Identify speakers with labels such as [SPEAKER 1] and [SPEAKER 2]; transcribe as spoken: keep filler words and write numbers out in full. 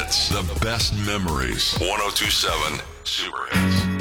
[SPEAKER 1] hits. The best memories. ten twenty-seven Super Hits.